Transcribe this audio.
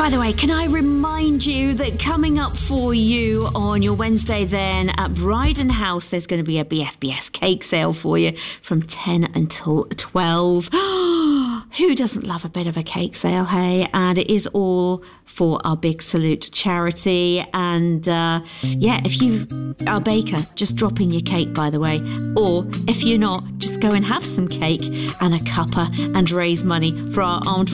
By the way, can I remind you that coming up for you on your Wednesday then at Bryden House, there's going to be a BFBS cake sale for you from 10 until 12. Who doesn't love a bit of a cake sale, hey? And it is all for our Big Salute charity. And if you are a baker, just drop in your cake, by the way. Or if you're not, just go and have some cake and a cuppa and raise money for our armed